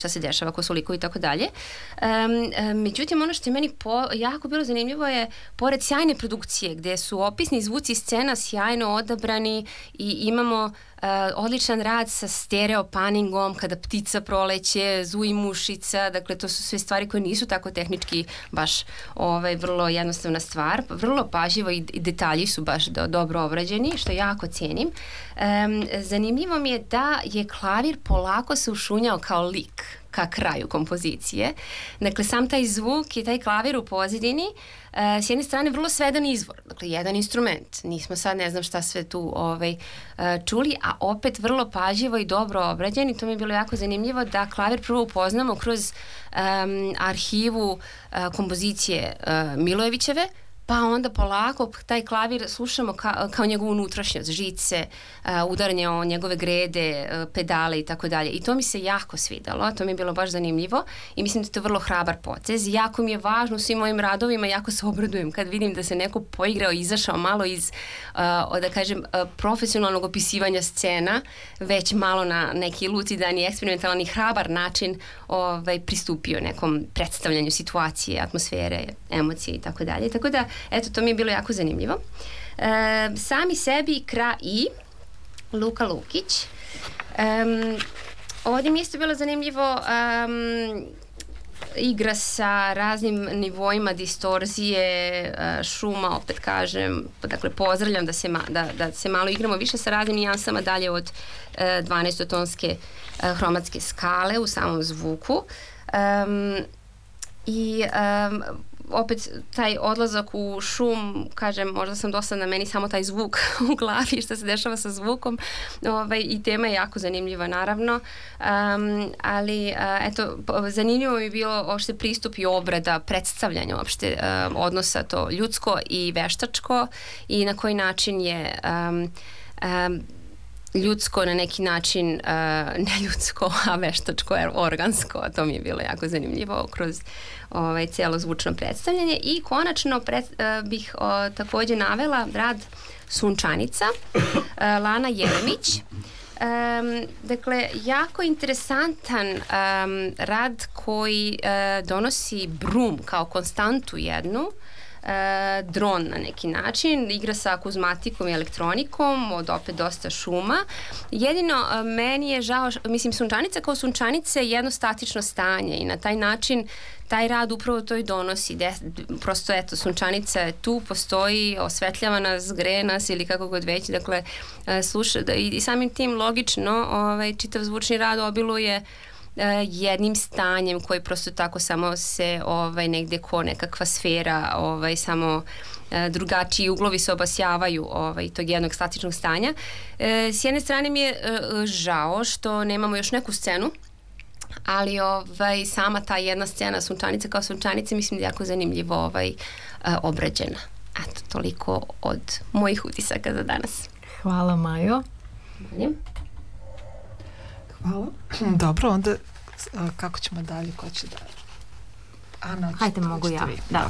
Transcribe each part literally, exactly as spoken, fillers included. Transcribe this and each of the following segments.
šta se dešava, ko su likovi i tako dalje. Međutim, ono što je meni po, jako bilo zanimljivo je, pored sjajne produkcije, gde su opisni zvuci scena sjajno odabrani i imamo uh, odličan rad sa stereo paningom, kada ptica proleće, zuji mušica, dakle to su sve stvari koje nisu tako tehnički baš ovaj, vrlo jednostavna stvar, vrlo pažljivo i, i detalji su baš do, dobro obrađeni, što jako cijenim. Um, zanimljivo mi je da je klavir polako se ušunjao kao lik ka kraju kompozicije. Dakle, sam taj zvuk i taj klavir u pozadini, uh, s jedne strane vrlo svedan izvor, dakle, jedan instrument. Nismo sad, ne znam šta sve tu ovaj, uh, čuli, a opet vrlo pažljivo i dobro obrađen i to mi je bilo jako zanimljivo da klavir prvo upoznamo kroz um, arhivu uh, kompozicije uh, Milojevićeve, pa onda polako taj klavir slušamo ka, kao njegovu unutrašnjost, žice, uh, udaranje o njegove grede, uh, pedale i tako dalje. I to mi se jako svidalo, to mi je bilo baš zanimljivo i mislim da je to vrlo hrabar potez. Jako mi je važno u svim mojim radovima, jako se obradujem kad vidim da se neko poigrao, izašao malo iz, uh, da kažem, uh, profesionalnog opisivanja scena, već malo na neki lucidan i eksperimentalan i hrabar način ovaj, pristupio nekom predstavljanju situacije, atmosfere, emocije i tako dalje. Tako da eto, to mi je bilo jako zanimljivo. E, sami sebi Kra i Luka Lukić. E, ovdje mi je isto bilo zanimljivo um, igra sa raznim nivoima distorzije, šuma, opet kažem, dakle pozdravljam da se, ma, da, da se malo igramo više sa raznim nijansama dalje od e, dvanaestotonske e, hromatske skale u samom zvuku. Um, I um, opet taj odlazak u šum, kažem, možda sam dosta na meni samo taj zvuk u glavi, što se dešava sa zvukom, ovaj, i tema je jako zanimljiva naravno, um, ali uh, eto, zanimljivo mi je bilo uopšte pristup i obrada, predstavljanja uopšte um, odnosa to ljudsko i veštačko i na koji način je um, um, ljudsko na neki način, uh, ne ljudsko, a veštačko, organsko, to mi je bilo jako zanimljivo kroz ovaj, cijelo zvučno predstavljanje. I konačno pred, uh, bih uh, također navela rad Sunčanica, uh, Lana Jeremić. Um, dakle, jako interesantan um, rad koji uh, donosi brum kao konstantu jednu, Uh, dron na neki način, igra sa akuzmatikom i elektronikom, od opet dosta šuma. Jedino uh, meni je žao, mislim, Sunčanica kao Sunčanica je jedno statično stanje i na taj način taj rad upravo to i donosi. De, prosto eto, Sunčanica je tu, postoji, osvetljava nas, greje nas ili kako god već, dakle uh, sluša, da, i, i samim tim logično ovaj, čitav zvučni rad obiluje Uh, jednim stanjem koji prosto tako samo se ovaj, negde ko nekakva sfera ovaj, samo uh, drugačiji uglovi se obasjavaju ovaj, tog jednog statičnog stanja. Uh, s jedne strane mi je uh, žao što nemamo još neku scenu, ali ovaj, sama ta jedna scena Sunčanica kao Sunčanica mislim da je jako zanimljivo ovaj, uh, obrađena. Eto, toliko od mojih utisaka za danas. Hvala, Majo. Molim. Hvala. Dobro, onda kako ćemo dalje, ko će dalje? Ana, hajde, mogu ja. Da.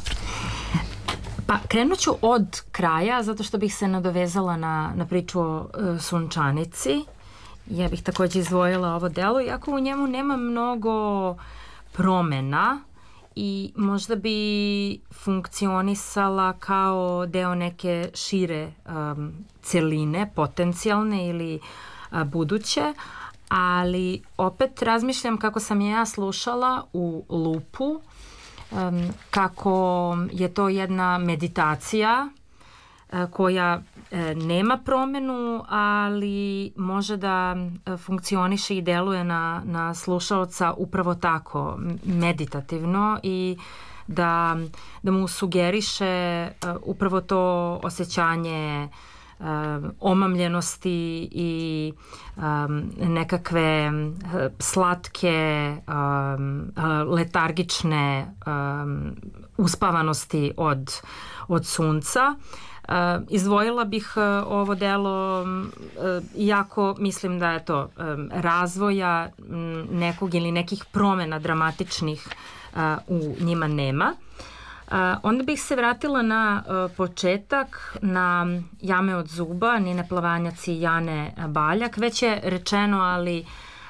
Pa krenut ću od kraja, zato što bih se nadovezala na, na priču o uh, Sunčanici. Ja bih također izdvojila ovo delo, iako u njemu nema mnogo promena i možda bi funkcionisala kao deo neke šire um, celine, potencijalne ili uh, buduće, ali opet razmišljam kako sam je ja slušala u lupu, um, kako je to jedna meditacija uh, koja uh, nema promenu, ali može da uh, funkcioniše i deluje na, na slušaoca upravo tako, meditativno i da, da mu sugeriše uh, upravo to osjećanje Um, omamljenosti i um, nekakve um, slatke um, letargične um, uspavanosti od, od sunca. Uh, izdvojila bih uh, ovo delo um, iako mislim da je to um, razvoja um, nekog ili nekih promjena dramatičnih uh, u njima nema. Uh, onda bih se vratila na uh, početak, na Jame od zuba, Nine Plavanjac i Jane Baljak. Već je rečeno, ali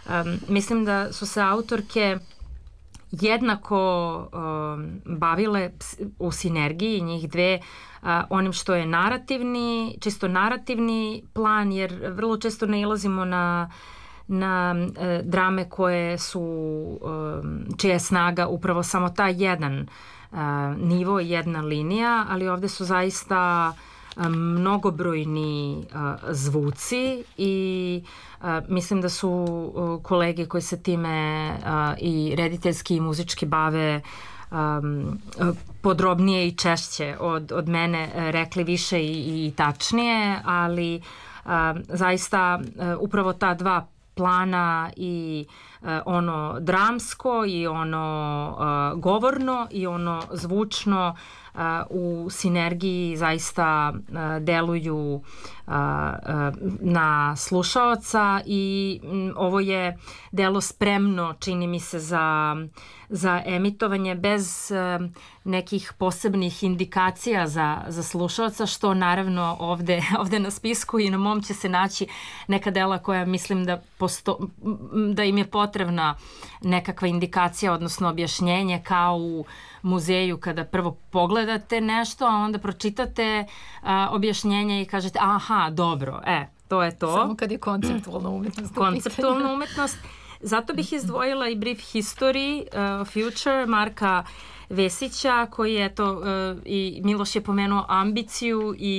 Um, mislim da su se autorke jednako um, bavile u sinergiji njih dve uh, onim što je narativni, čisto narativni plan, jer vrlo često nailazimo na na e, drame koje su, e, čija je snaga upravo samo taj jedan e, nivo, jedna linija, ali ovde su zaista e, mnogobrojni e, zvuci i e, mislim da su e, kolege koji se time e, i rediteljski i muzički bave Um, podrobnije i češće od, od mene rekli više i, i tačnije, ali um, zaista uh, upravo ta dva plana i uh, ono dramsko i ono uh, govorno i ono zvučno uh, u sinergiji zaista uh, deluju uh, uh, na slušaoca i um, ovo je delo spremno, čini mi se, za za emitovanje bez uh, nekih posebnih indikacija za, za slušalca, što naravno ovde, ovde na spisku i na mom će se naći neka dela koja mislim da, posto, da im je potrebna nekakva indikacija, odnosno objašnjenje, kao u muzeju kada prvo pogledate nešto, a onda pročitate uh, objašnjenje i kažete aha, dobro, e, to je to. Samo kad je konceptualna umetnost. Konceptualna umetnost. Zato bih izdvojila i Brief History uh, Future Marka Vesića, koji je to, uh, i Miloš je pomenuo ambiciju i,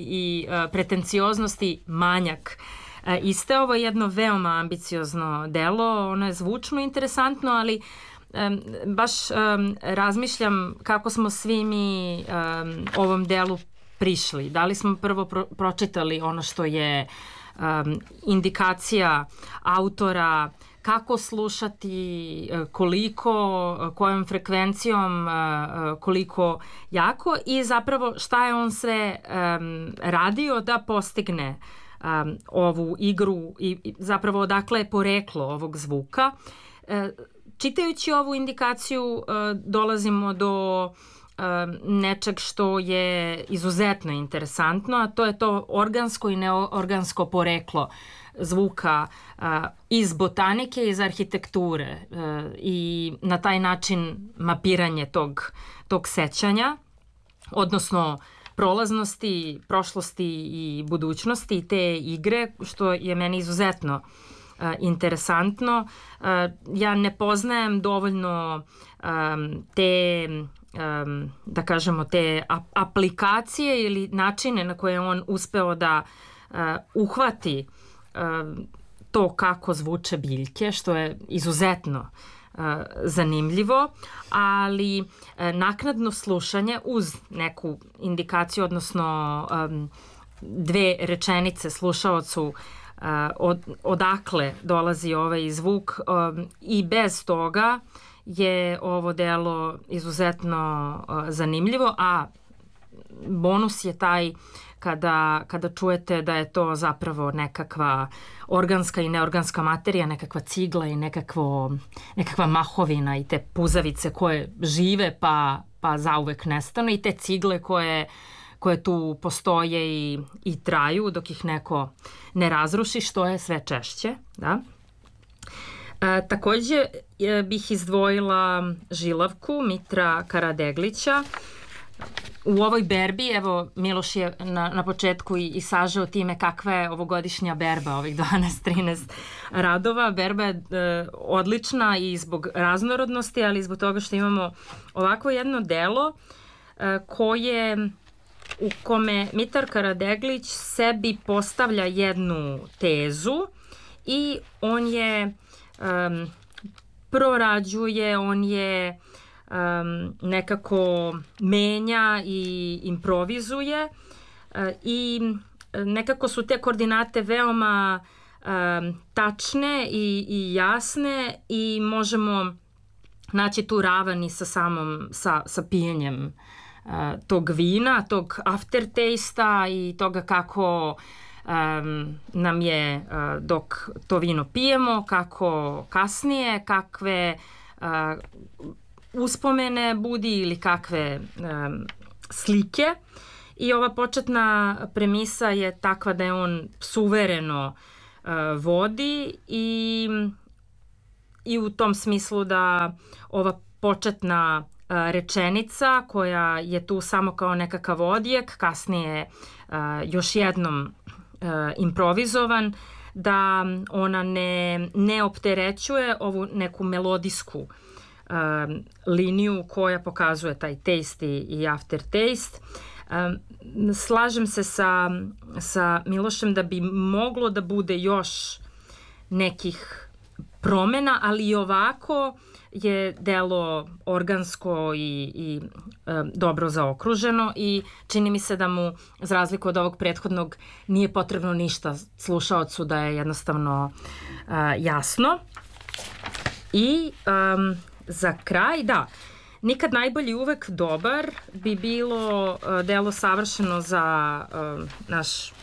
i uh, pretencioznost i manjak. Uh, iste, ovo je jedno veoma ambiciozno delo, ono je zvučno interesantno, ali um, baš um, razmišljam kako smo svi mi um, ovom delu prišli. Da li smo prvo pro pročitali ono što je um, indikacija autora, kako slušati, koliko, kojom frekvencijom, koliko jako i zapravo šta je on sve um, radio da postigne um, ovu igru i zapravo odakle je poreklo ovog zvuka. E, čitajući ovu indikaciju uh, dolazimo do uh, nečeg što je izuzetno interesantno, a to je to organsko i neorgansko poreklo zvuka uh, iz botanike, iz arhitekture uh, i na taj način mapiranje tog, tog sećanja, odnosno prolaznosti, prošlosti i budućnosti te igre, što je meni izuzetno uh, interesantno. Uh, ja ne poznajem dovoljno um, te um, da kažemo te aplikacije ili načine na koje on uspeo da uh, uhvati to kako zvuče biljke, što je izuzetno uh, zanimljivo, ali uh, naknadno slušanje uz neku indikaciju, odnosno um, dve rečenice slušaocu uh, od, odakle dolazi ovaj zvuk um, i bez toga je ovo delo izuzetno uh, zanimljivo, a bonus je taj Kada, kada čujete da je to zapravo nekakva organska i neorganska materija, nekakva cigla i nekakvo, nekakva mahovina i te puzavice koje žive pa, pa zauvek nestanu i te cigle koje, koje tu postoje i, i traju dok ih neko ne razruši, što je sve češće. Da? E, takođe e, bih izdvojila Žilavku Mitra Karadeglića. U ovoj berbi, evo Miloš je na, na početku i, i sažao time kakva je ovogodišnja berba, ovih dvanaest trinaest radova. Berba je e, odlična i zbog raznorodnosti, ali i zbog toga što imamo ovako jedno delo e, koje, u kome Mitar Karadeglić sebi postavlja jednu tezu i on je e, prorađuje, on je Um, nekako menja i improvizuje uh, i nekako su te koordinate veoma um, tačne i, i jasne i možemo naći tu ravan i sa samom sa, sa pijenjem uh, tog vina, tog aftertaste-a i toga kako um, nam je uh, dok to vino pijemo, kako kasnije, kakve uh, uspomene budi ili kakve um, slike. I ova početna premisa je takva da je on suvereno uh, vodi i i u tom smislu da ova početna rečenica koja je tu samo kao nekakav odjek, kasnije još jednom improvizovan, da ona ne, ne opterećuje ovu neku melodijsku um, liniju koja pokazuje taj taste i, i aftertaste. Um, slažem se sa, sa Milošem da bi moglo da bude još nekih promena, ali i ovako je delo organsko i, i e, dobro zaokruženo i čini mi se da mu, za razliku od ovog prethodnog, nije potrebno ništa slušaocu, da je jednostavno e, jasno. I um, za kraj, da, nikad najbolji, uvek dobar bi bilo e, delo savršeno za e, naš e,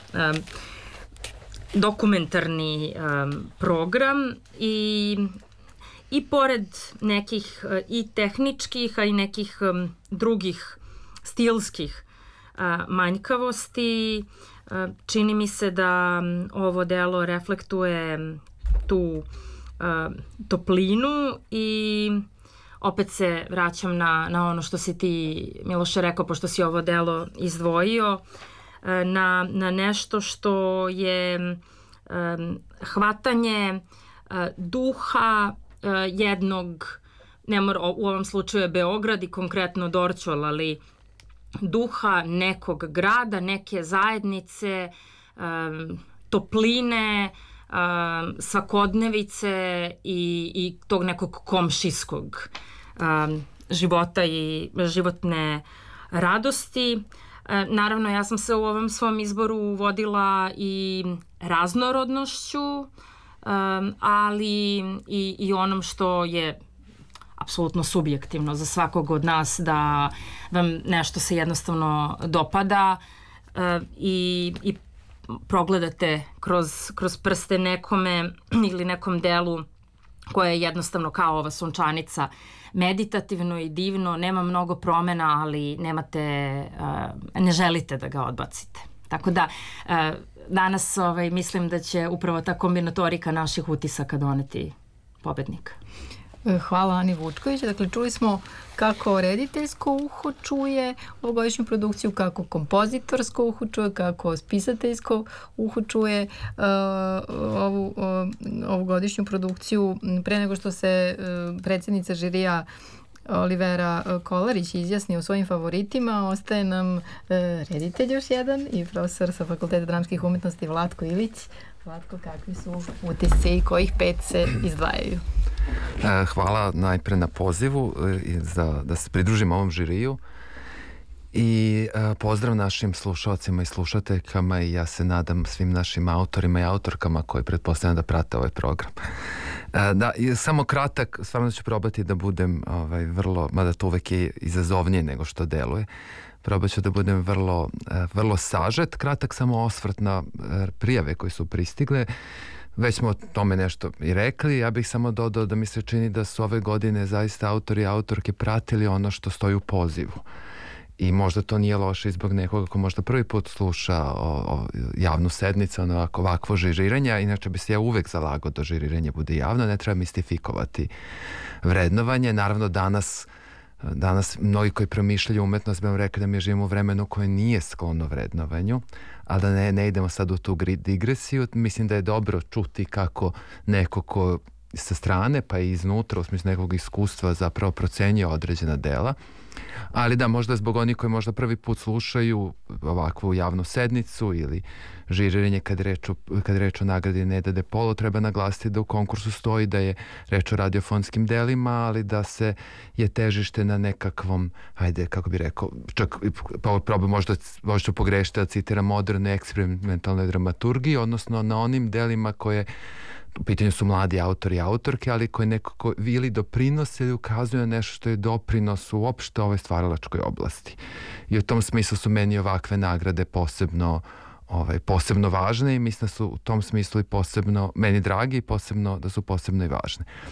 dokumentarni um, program i i pored nekih uh, i tehničkih, a i nekih um, drugih stilskih uh, manjkavosti, uh, čini mi se da um, ovo delo reflektuje tu uh, toplinu i opet se vraćam na, na ono što si ti, Miloše, rekao, pošto si ovo delo izdvojio, na, na nešto što je um, hvatanje uh, duha uh, jednog, ne mora, u ovom slučaju je Beograd i konkretno Dorćol, ali duha nekog grada, neke zajednice, um, topline, um, svakodnevice i, i tog nekog komšijskog um, života i životne radosti. Naravno, ja sam se u ovom svom izboru vodila i raznorodnošću, ali i, i onom što je apsolutno subjektivno za svakog od nas, da vam nešto se jednostavno dopada i, i progledate kroz, kroz prste nekome ili nekom delu koje je jednostavno kao ova Sunčanica, meditativno i divno, nema mnogo promena, ali nemate, uh, ne želite da ga odbacite. Tako da, uh, danas ovaj, mislim da će upravo ta kombinatorika naših utisaka doneti pobednika. Hvala Ani Vučković. Dakle, čuli smo kako rediteljsko uho čuje ovogodišnju produkciju, kako kompozitorsko uho čuje, kako spisateljsko uho čuje uh, ovu, uh, ovogodišnju produkciju. Pre nego što se uh, predsjednica žirija Olivera Kolarić izjasni o svojim favoritima, ostaje nam uh, reditelj još jedan i profesor sa Fakulteta dramskih umetnosti Vlatko Ilić. Vlatko, kakvi su utisci i kojih pet se izdvajaju? Hvala najpre na pozivu za, da se pridružim ovom žiriju i pozdrav našim slušalcima i slušateljkama i ja se nadam svim našim autorima i autorkama koji pretpostavljam da prate ovaj program. Da, i samo kratak, stvarno ću probati da budem ovaj, vrlo, mada to uvek je izazovnije nego što deluje, probat ću da budem vrlo, vrlo sažet, kratak samo osvrt na prijave koje su pristigle. Već smo o tome nešto i rekli, ja bih samo dodao da mi se čini da su ove godine zaista autori i autorke pratili ono što stoji u pozivu. I možda to nije loše i zbog nekoga ko možda prvi put sluša o, o javnu sednicu, ono ovako, ovakvo žiriranje, inače bi se ja uvek zalagao da žiriranje bude javno, ne treba mistifikovati vrednovanje. Naravno danas Danas mnogi koji promišljaju umetnost bi vam rekli da mi živimo u vremenu koje nije sklono vrednovanju, ali da ne, ne idemo sad u tu digresiju. Mislim da je dobro čuti kako neko ko sa strane pa i iznutra, u smislu nekog iskustva, zapravo procenjuje određena dela. Ali da, možda zbog onih koji možda prvi put slušaju ovakvu javnu sednicu ili žiriranje kad reč o, kad reč o nagradi Neda De Polo, treba naglasiti da u konkursu stoji da je reč o radiofonskim delima, ali da se je težište na nekakvom, hajde, kako bi rekao, čak pa probam možda, možda ću pogrešiti da citiram moderne eksperimentalne dramaturgije, odnosno na onim delima koje u pitanju su mladi autori i autorke, ali koji nekako ili doprinose ili ukazuju na nešto što je doprinos uopšte ovoj stvaralačkoj oblasti. I u tom smislu su meni ovakve nagrade posebno, ovaj, posebno važne i mislim da su u tom smislu i posebno, meni dragi i posebno, da su posebno i važne.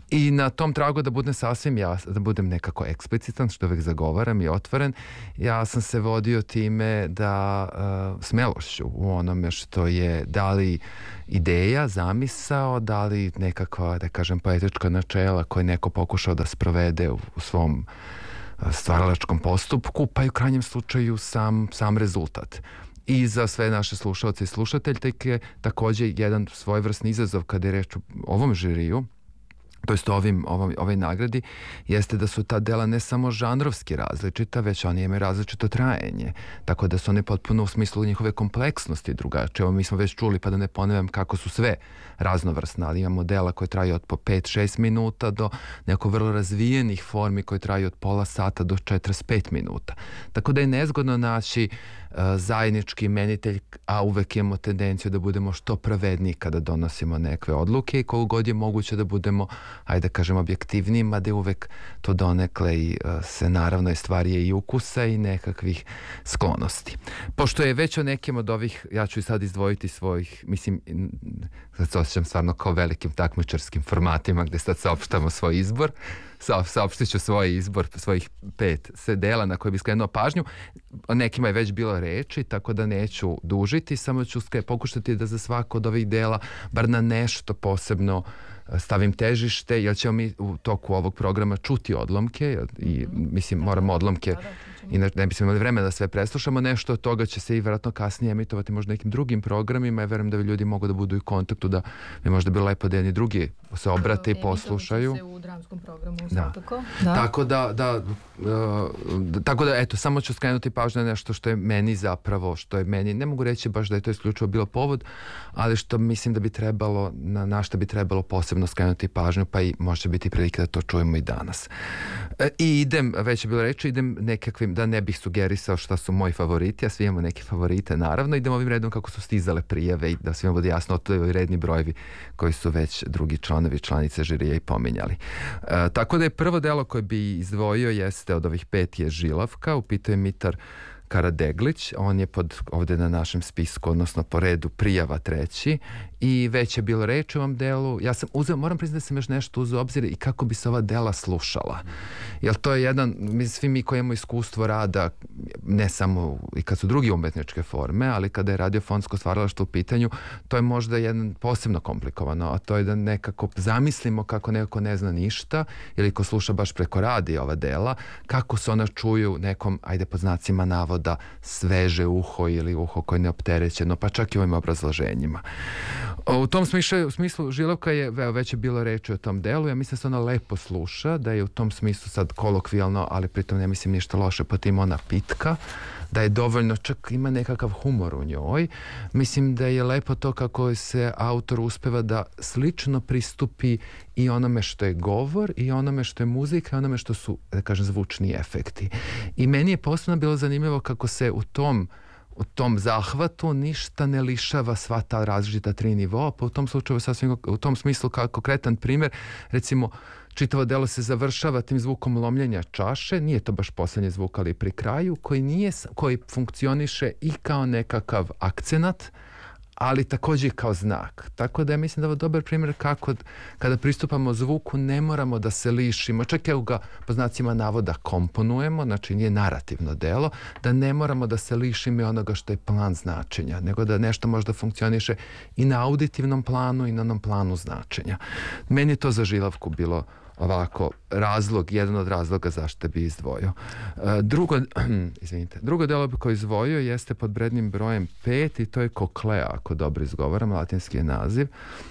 I na tom tragu da budem sasvim jasno, da budem nekako eksplicitan, što uvek zagovaram i otvoren, ja sam se vodio time da uh, smelošću u onome što je da li ideja, zamisao, da li nekakva, da kažem, poetička načela koje neko pokušao da sprovede u, u svom stvaralačkom postupku, pa i u krajnjem slučaju sam, sam rezultat. I za sve naše slušalce i slušateljke takođe jedan svojevrsni izazov kada je reč o ovom žiriju, to jest ovim, ovom, ovoj nagradi, jeste da su ta dela ne samo žanrovski različita, već oni imaju različito trajanje. Tako da su one potpuno u smislu njihove kompleksnosti drugačije. Evo mi smo već čuli, pa da ne ponavljam kako su sve raznovrsna, ali imamo dela koje traju od po pet šest minuta do neko vrlo razvijenih formi koje traju od pola sata do četrdeset pet minuta. Tako da je nezgodno naći uh, zajednički imenitelj, a uvek imamo tendenciju da budemo što pravedniji kada donosimo neke odluke i koliko god je moguće da budemo, ajde da kažem, objektivniji, mada je uvek to donekle i uh, se naravno je stvari je i ukusa i nekakvih sklonosti. Pošto je već o nekim od ovih, ja ću i sad izdvojiti svojih, mislim, sad se osjećam stvarno kao velikim takmičarskim formatima gde sad saopštamo svoj izbor, Sa, saopštit ću svoj izbor, svojih pet dela na koje bi skrenuo pažnju. O nekima je već bilo reči, tako da neću dužiti, samo ću pokušati da za svako od ovih dela bar na nešto posebno stavim težište, jer ćemo mi u toku ovog programa čuti odlomke i mislim moramo odlomke i ne, ne bismo imali vremena da sve preslušamo, nešto od toga će se i vjerojatno kasnije emitovati možda nekim drugim programima i verujem da ljudi mogu da budu u kontaktu, da bi možda bilo lepo da jedni drugi se obrate i poslušaju. Emitovat će se u dramskom programu da. Da. Tako da, da, uh, tako da, eto, samo ću skrenuti pažnju na nešto što je meni zapravo, što je meni, ne mogu reći baš da je to isključivo bilo povod, ali što mislim da bi trebalo, na, na što bi trebalo posebno skrenuti pažnju, pa i može biti prilike da to čujemo i danas. E, I idem, već je bilo reći, idem nekakvim, da ne bih sugerisao šta su moji favoriti, a svi imamo neke favorite, naravno, idem ovim redom kako su stizale prijave i da svima bude jasno, to je redni brojevi koji su već drugi članovi, članice žirija i pominjali. E, tako da je prvo delo koje bi izdvojio jeste od ovih pet je Žilavka, u pitanju je Mitar Karadeglić, on je pod ovde na našem spisku, odnosno po redu prijava treći i već je bilo reč o ovom delu. Ja sam uzeo, moram priznati da sam još nešto uzeo obzir i kako bi se ova dela slušala. Jer to je jedan, mi, svi mi koji imamo iskustvo rada, ne samo i kad su drugi umetničke forme, ali kada je radiofonsko stvaralaštvo u pitanju, to je možda jedan posebno komplikovano, a to je da nekako zamislimo kako neko ne zna ništa ili ko sluša baš preko radija ova dela, kako se ona čuju nekom, ajde pod znacima navoda, sveže uho ili uho koje je neopterećeno, pa čak i ovim obrazloženjima. U tom smislu, u smislu Žilavka je, već je bilo reči o tom delu, ja mislim da se ona lepo sluša, da je u tom smislu sad kolokvijalno, ali pritom ne mislim ništa loše, po tim ona pitka, da je dovoljno, čak ima nekakav humor u njoj. Mislim da je lepo to kako se autor uspeva da slično pristupi i onome što je govor i onome što je muzika i onome što su, da kažem, zvučni efekti. I meni je posebno bilo zanimljivo kako se u tom u tom zahvatu ništa ne lišava sva ta različita tri nivoa, pa u tom slučaju sasvim, u tom smislu kao konkretan primjer, recimo čitavo delo se završava tim zvukom lomljenja čaše, nije to baš posljednji zvuk, ali pri kraju, koji, nije, koji funkcioniše i kao nekakav akcenat, ali također kao znak. Tako da ja mislim da je ovo dobar primjer kako kada pristupamo zvuku ne moramo da se lišimo, čak evo ga po znacima navoda komponujemo, znači nije narativno delo, da ne moramo da se lišimo onoga što je plan značenja, nego da nešto možda funkcioniše i na auditivnom planu i na onom planu značenja. Meni je to za Žilavku bilo ovako razlog, jedan od razloga zašto bi izdvojio. Drugo, izvinite, drugo delo koje izdvojio jeste pod rednim brojem pet i to je Koklea, ako dobro izgovaram, latinski je naziv.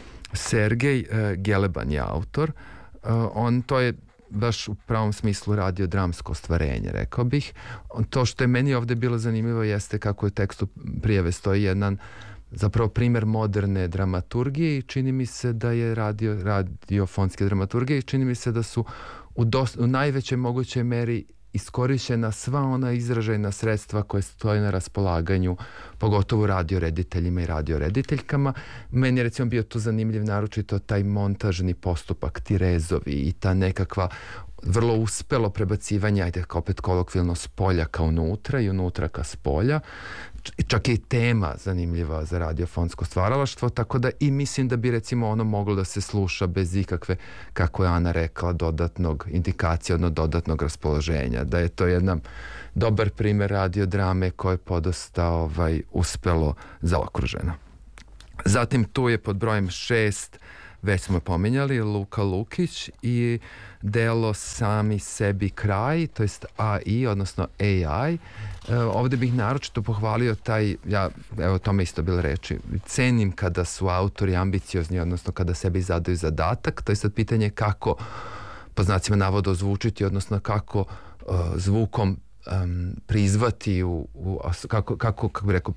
Sergej Geleban je autor. On to je baš u pravom smislu radio dramsko ostvarenje, rekao bih. To što je meni ovde bilo zanimljivo jeste kako je u tekstu prijave stoji jedan zapravo primjer moderne dramaturgije i čini mi se da je radio, radiofonske dramaturgije i čini mi se da su u, dosta, u najvećoj mogućoj meri iskorišćena sva ona izražajna sredstva koje stoje na raspolaganju, pogotovo radiorediteljima i radiorediteljkama. Meni je recimo bio tu zanimljiv naročito taj montažni postupak, ti rezovi i ta nekakva vrlo uspelo prebacivanje, ajde opet kolokvilno, s polja ka unutra i unutra ka s polja. Čak je i tema zanimljiva za radiofonsko stvaralaštvo, tako da i mislim da bi recimo ono moglo da se sluša bez ikakve, kako je Ana rekla, dodatnog indikacija, odnosno dodatnog raspoloženja. Da je to jedan dobar primer radiodrame koje je podosta ovaj, uspelo zaokruženo. Zatim tu je pod brojem šest, već smo pominjali, Luka Lukić i delo Sami sebi kraj, to jest A I, odnosno A I. E, ovde bih naročito pohvalio taj, ja, evo tome isto bilo reči, cenim kada su autori ambiciozni, odnosno kada sebi zadaju zadatak, to je sad pitanje kako, po znacima navoda, ozvučiti, odnosno kako uh, zvukom um, prizvati, u, u, kako, kako, kako bi rekao,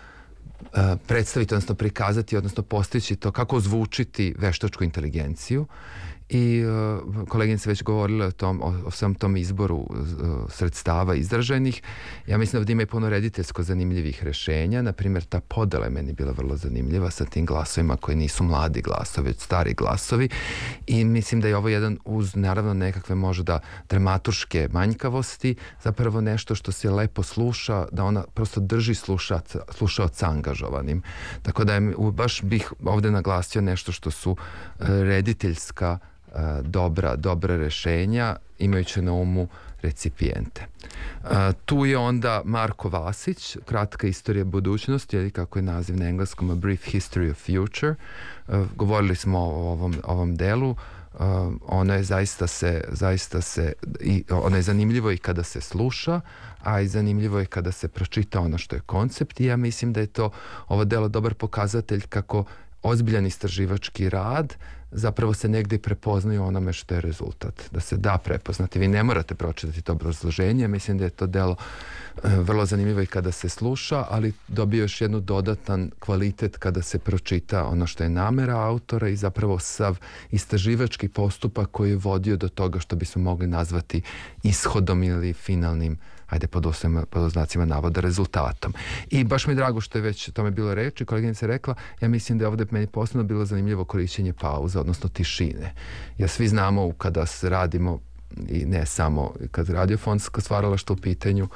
Uh, predstaviti, odnosno prikazati, odnosno postići to kako ozvučiti veštačku inteligenciju. I uh, koleginica već govorila o tom, o, o samom tom izboru uh, sredstava izraženih. Ja mislim da ima i puno rediteljsko zanimljivih rešenja. Naprimjer, ta podela je meni bila vrlo zanimljiva sa tim glasovima koji nisu mladi glasovi, već stari glasovi. I mislim da je ovo jedan, uz naravno nekakve možda dramaturške manjkavosti, zapravo nešto što se lepo sluša, da ona prosto drži slušaca, slušaoca angažovanim. Tako da je, baš bih ovde naglasio nešto što su uh, rediteljska dobra, dobra rešenja, imajući na umu recipijente. Uh, tu je onda Marko Vasić, Kratka istorija budućnosti, ili kako je naziv na engleskom, A Brief History of Future. Uh, govorili smo o ovom, ovom delu. Uh, ono je zaista se, zaista se i ono je zanimljivo i kada se sluša, a i zanimljivo je kada se pročita ono što je koncept, i ja mislim da je to ovo delo dobar pokazatelj kako ozbiljan istraživački rad zapravo se negdje prepoznaju onome što je rezultat. Da se da prepoznati. Vi ne morate pročitati to obrazloženje. Mislim da je to delo e, vrlo zanimljivo i kada se sluša, ali dobije još jednu dodatan kvalitet kada se pročita ono što je namera autora i zapravo sav istraživački postupak koji je vodio do toga što bismo mogli nazvati ishodom ili finalnim, ajde pod, osnovima, pod oznacima navoda, rezultatom. I baš mi je drago što je već o tome bilo reči, koleginica je rekla, ja mislim da je ovde meni posebno bilo zanimljivo korišćenje pauza, odnosno tišine. Ja svi znamo kada se radimo, i ne samo kad radiofonsko stvaralaštvo u pitanju,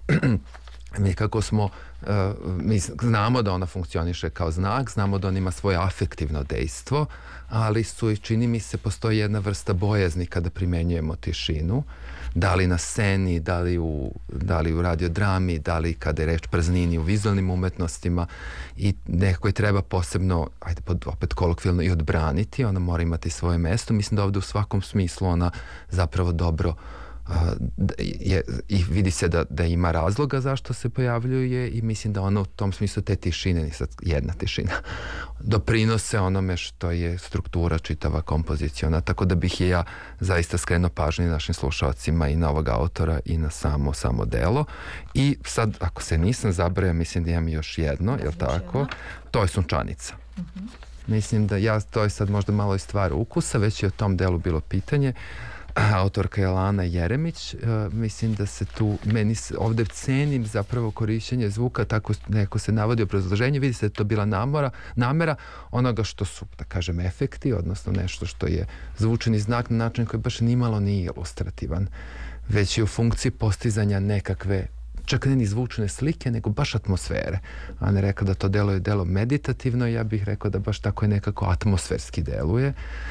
mi kako smo, uh, mi znamo da ona funkcioniše kao znak, znamo da ona ima svoje afektivno dejstvo, ali su i, čini mi se, postoji jedna vrsta bojazni kada primenjujemo tišinu, da li na sceni, da li u, da li u radiodrami, da li kada je reč praznini u vizualnim umetnostima, i nekako je treba posebno, ajde opet kolokvilno, i odbraniti, ona mora imati svoje mesto. Mislim da ovde u svakom smislu ona zapravo dobro Uh, je, i vidi se da, da ima razloga zašto se pojavljuje, i mislim da ono u tom smislu te tišine, ni sad jedna tišina, doprinose onome što je struktura čitava kompoziciona, tako da bih je ja zaista skrenuo pažnju našim slušalcima i na ovog autora i na samo, samo delo. I sad, ako se nisam zabrao, mislim da imam još jedno, jel tako? To je Sunčanica. Uh-huh. Mislim da ja, to je sad možda malo i stvar ukusa, već je o tom delu bilo pitanje. Autorka je Lana Jeremić. Uh, mislim da se tu, meni se, ovde cenim zapravo korišćenje zvuka, tako neko se navodi obrazloženje, vidi se da je to bila namora, namera onoga što su, da kažem, efekti, odnosno nešto što je zvučeni znak na način koji baš nimalo nije ilustrativan, već je u funkciji postizanja nekakve, čak ne ni zvučne slike, nego baš atmosfere. Ana je rekla da to delo je delo meditativno, ja bih rekao da baš tako je nekako atmosferski deluje.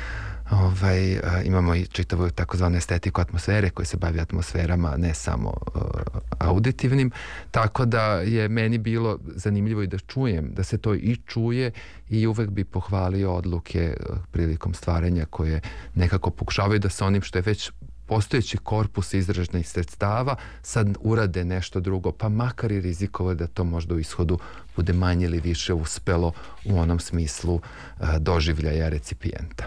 Ovaj, imamo i čitavu takozvanu estetiku atmosfere koji se bavi atmosferama, ne samo uh, auditivnim, tako da je meni bilo zanimljivo i da čujem, da se to i čuje, i uvek bi pohvalio odluke uh, prilikom stvaranja koje nekako pokušavaju da sa onim što je već postojeći korpus izraženih sredstava sad urade nešto drugo, pa makar i rizikovao da to možda u ishodu bude manje ili više uspelo u onom smislu uh, doživljaja recipijenta.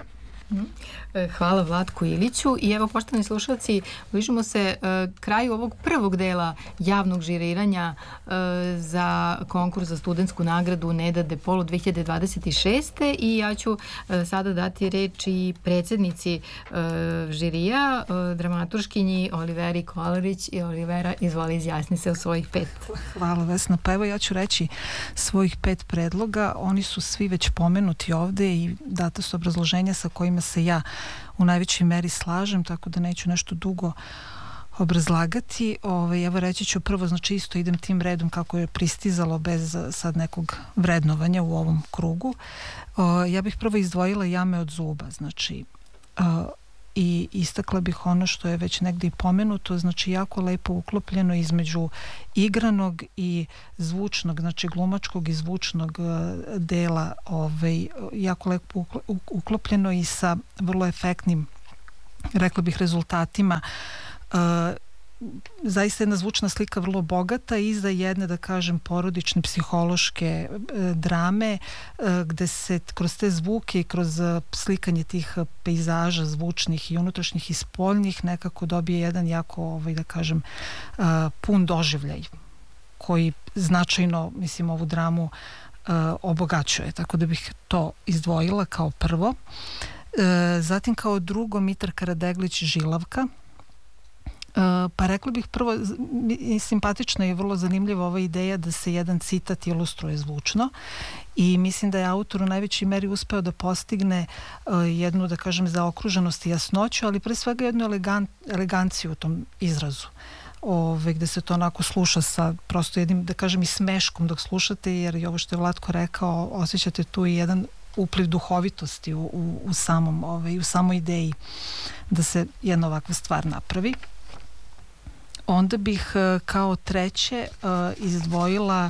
Hvala Vlatku Iliću. I evo, poštovani slušalci, bližimo se uh, kraju ovog prvog dela javnog žiriranja uh, za konkurs za studentsku nagradu Neda De Polo dve hiljade dvadeset šeste. I ja ću uh, sada dati reč i predsjednici uh, žirija, uh, dramaturškinji Oliveri Kolarić. I Olivera, izvoli, izjasni se o svojih pet. Hvala, Vesna. Pa evo, ja ću reći svojih pet predloga. Oni su svi već pomenuti ovde i data su obrazloženja sa kojima kojima se ja u najvećoj meri slažem, tako da neću nešto dugo obrazlagati. Ove, evo reći ću prvo, znači isto idem tim redom kako je pristizalo bez sad nekog vrednovanja u ovom krugu. O, ja bih prvo izdvojila jame od zuba, znači o, i istakla bih ono što je već negdje i pomenuto, znači jako lepo uklopljeno između igranog i zvučnog, znači glumačkog i zvučnog dela, ovaj, jako lepo uklopljeno i sa vrlo efektnim, rekla bih, rezultatima. Uh, zaista jedna zvučna slika vrlo bogata iza jedne, da kažem, porodične psihološke e, drame e, gde se kroz te zvuke i kroz e, slikanje tih pejzaža zvučnih i unutrašnjih i spoljnih nekako dobije jedan jako, ovaj, da kažem, e, pun doživljaj koji značajno, mislim, ovu dramu e, obogaćuje, tako da bih to izdvojila kao prvo. E, zatim kao drugo Mitar Karadeglić Žilavka. Uh, pa rekla bih prvo, simpatična i vrlo zanimljiva ova ideja da se jedan citat ilustruje zvučno i mislim da je autor u najvećoj meri uspeo da postigne uh, jednu, da kažem, zaokruženost i jasnoću, ali pre svega jednu elegant, eleganciju u tom izrazu. Ove, gde se to onako sluša sa prosto jednim, da kažem, i smeškom dok slušate, jer i ovo što je Vlatko rekao, osjećate tu i jedan upliv duhovitosti u, u, u samom, ove, u samoj ideji da se jedna ovakva stvar napravi. Onda bih kao treće uh, izdvojila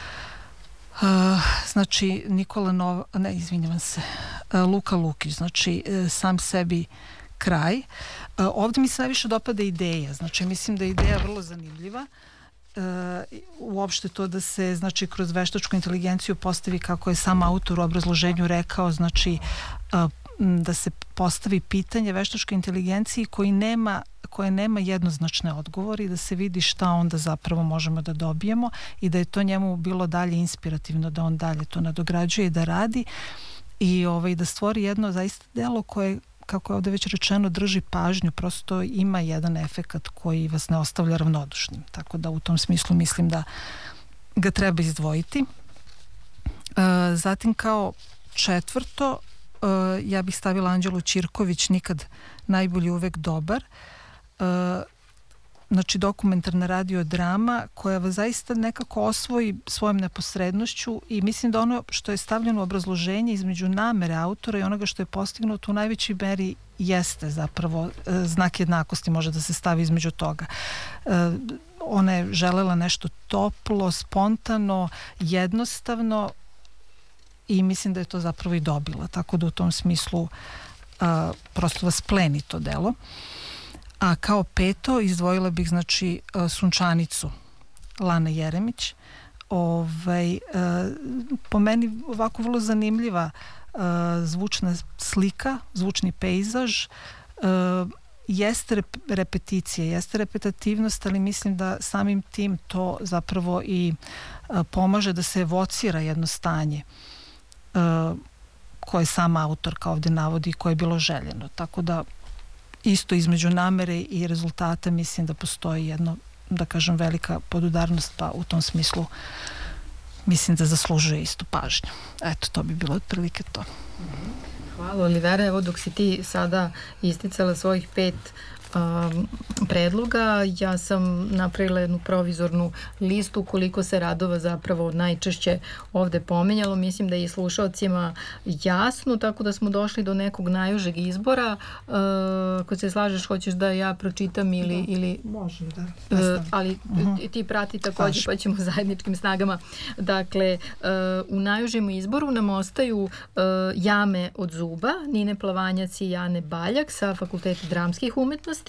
uh, znači Nikola Nova, ne, izvinjavam se, uh, Luka Lukić, znači uh, Sam sebi kraj. Uh, ovdje mi se najviše dopada ideja, znači mislim da je ideja vrlo zanimljiva. Uh, uopšte to da se, znači, kroz veštačku inteligenciju postavi, kako je sam autor u obrazloženju rekao, znači uh, da se postavi pitanje veštačkoj inteligenciji koji nema, koje nema jednoznačne odgovore i da se vidi šta onda zapravo možemo da dobijemo i da je to njemu bilo dalje inspirativno, da on dalje to nadograđuje i da radi i ovaj, da stvori jedno zaista delo koje, kako je ovdje već rečeno, drži pažnju, prosto ima jedan efekat koji vas ne ostavlja ravnodušnim, tako da u tom smislu mislim da ga treba izdvojiti. E, zatim kao četvrto Uh, ja bih stavila Anđelu Ćirković Nikad najbolji, uvek dobar. Uh, znači dokumentarna radio drama koja vas zaista nekako osvoji svojom neposrednošću i mislim da ono što je stavljeno u obrazloženje između namere autora i onoga što je postignuto u najvećoj meri jeste zapravo uh, znak jednakosti, može da se stavi između toga. Uh, ona je želela nešto toplo, spontano, jednostavno i mislim da je to zapravo i dobila, tako da u tom smislu a, prosto vas pleni to delo. A kao peto izdvojila bih, znači, a, Sunčanicu Lane Jeremić. Ovaj, a, po meni ovako vrlo zanimljiva a, zvučna slika, zvučni pejzaž, a, jeste rep, repeticija, jeste repetativnost, ali mislim da samim tim to zapravo i a, pomaže da se evocira jedno stanje Uh, koje sam autorka ovdje navodi i koje je bilo željeno. Tako da isto između namere i rezultata mislim da postoji jedno, da kažem, velika podudarnost, pa u tom smislu mislim da zaslužuje istu pažnju. Eto, to bi bilo otprilike to. Hvala, Olivera. Evo, dok si ti sada isticala svojih pet um, predloga, ja sam napravila jednu provizornu listu koliko se radova zapravo najčešće ovde pomenjalo. Mislim da je i slušalcima jasno, tako da smo došli do nekog najužeg izbora. Uh, ako se slažeš, hoćeš da ja pročitam ili... Da, ili možem da. Uh, ali uh-huh. ti prati također, pa ćemo zajedničkim snagama. Dakle, uh, u najužem izboru nam ostaju uh, Jame od zuba, Nine Plavanjac i Jane Baljak sa Fakulteta dramskih umetnosti.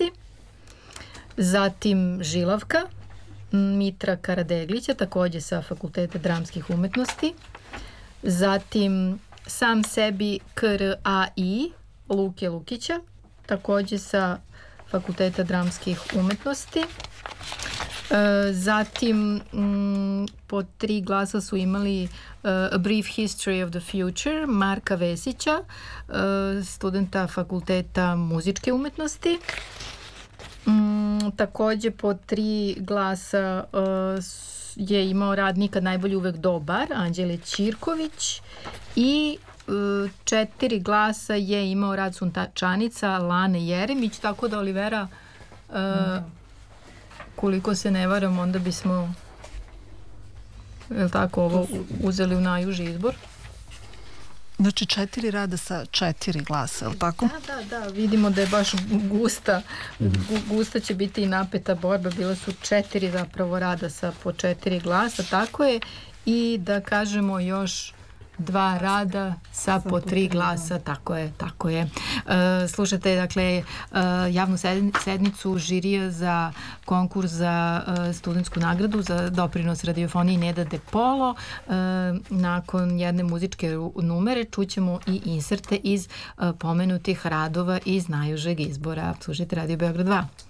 Zatim Žilavka Mitra Karadeglića, također sa Fakulteta dramskih umetnosti. Zatim Sam sebi K R A I Luke Lukića, također sa Fakulteta dramskih umetnosti. Zatim m, po tri glasa su imali uh, A Brief History of the Future Marka Vesića, uh, studenta Fakulteta muzičke umetnosti. Mm, također po tri glasa uh, je imao rad Nikad najbolji, uvek dobar, Anđele Ćirković, i četiri glasa je imao rad sunčanica Lane Jeremić, tako da Olivera, uh, koliko se ne varam, onda bismo, je li tako, ovo uzeli u najuži izbor. Znači četiri rada sa četiri glasa, je li tako? Da, da, da, vidimo da je baš gusta, gu, gusta će biti i napeta borba, bila su četiri zapravo rada sa po četiri glasa, tako je, i da kažemo još dva rada sa po tri glasa, tako je, tako je. E, slušate, dakle, e, javnu sednicu žirija za konkurs za e, studentsku nagradu za doprinos radiofoniji Neda De Polo. E, nakon jedne muzičke numere čućemo i inserte iz e, pomenutih radova iz najužeg izbora. Slušajte Radio Beograd dva.